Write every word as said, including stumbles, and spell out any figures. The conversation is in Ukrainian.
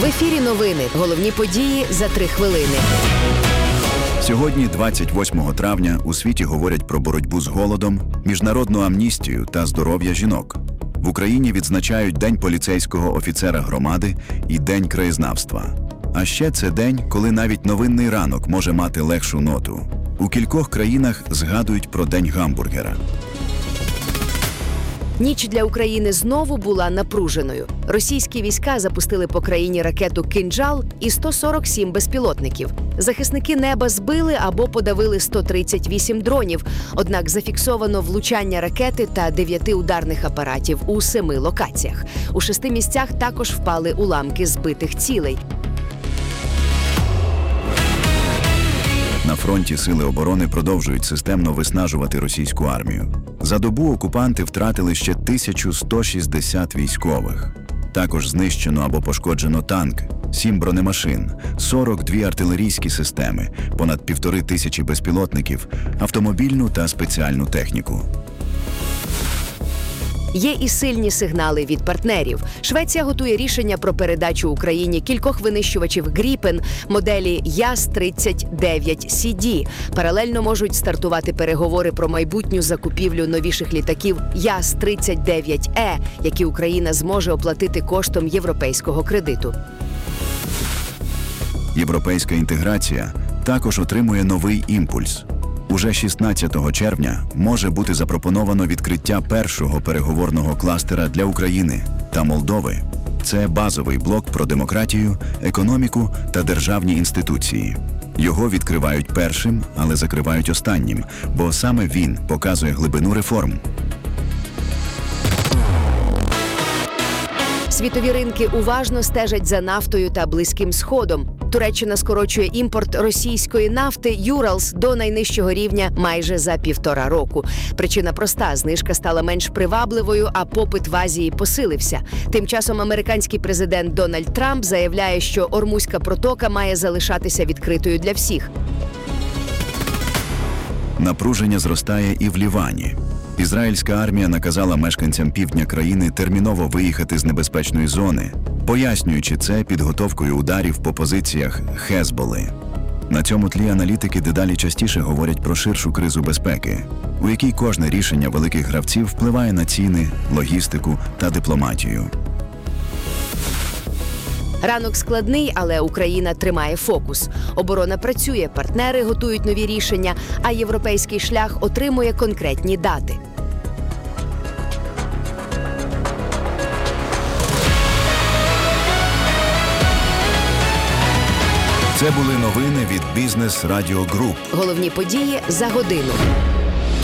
ефірі новини. Головні події за три хвилини. Сьогодні, двадцять восьмого травня, у світі говорять про боротьбу з голодом, міжнародну амністію та здоров'я жінок. В Україні відзначають День поліцейського офіцера громади і День краєзнавства. А ще це день, коли навіть новинний ранок може мати легшу ноту. У кількох країнах згадують про День гамбургера. Ніч для України знову була напруженою. Російські війська запустили по країні ракету «Кинджал» і сто сорок сім безпілотників. Захисники неба збили або подавили сто тридцять вісім дронів, однак зафіксовано влучання ракети та дев'яти ударних апаратів у семи локаціях. У шести місцях також впали уламки збитих цілей. На фронті сили оборони продовжують системно виснажувати російську армію. За добу окупанти втратили ще тисячу сто шістдесят військових. Також знищено або пошкоджено танк, сім бронемашин, сорок дві артилерійські системи, понад півтори тисячі безпілотників, автомобільну та спеціальну техніку. Є і сильні сигнали від партнерів. Швеція готує рішення про передачу Україні кількох винищувачів «Гріпен» моделі Яс тридцять дев'ять Сі Ді. Паралельно можуть стартувати переговори про майбутню закупівлю новіших літаків Яс тридцять дев'ять Е, які Україна зможе оплатити коштом європейського кредиту. Європейська інтеграція також отримує новий імпульс. Уже шістнадцятого червня може бути запропоновано відкриття першого переговорного кластера для України та Молдови. Це базовий блок про демократію, економіку та державні інституції. Його відкривають першим, але закривають останнім, бо саме він показує глибину реформ. Світові ринки уважно стежать за нафтою та Близьким Сходом. Туреччина скорочує імпорт російської нафти «Юралс» до найнижчого рівня майже за півтора року. Причина проста – знижка стала менш привабливою, а попит в Азії посилився. Тим часом американський президент Дональд Трамп заявляє, що Ормузька протока має залишатися відкритою для всіх. Напруження зростає і в Лівані. Ізраїльська армія наказала мешканцям півдня країни терміново виїхати з небезпечної зони, пояснюючи це підготовкою ударів по позиціях Хезболи. На цьому тлі аналітики дедалі частіше говорять про ширшу кризу безпеки, у якій кожне рішення великих гравців впливає на ціни, логістику та дипломатію. Ранок складний, але Україна тримає фокус. Оборона працює, партнери готують нові рішення, а європейський шлях отримує конкретні дати. Це були новини від Бізнес Радіо Груп. Головні події за годину.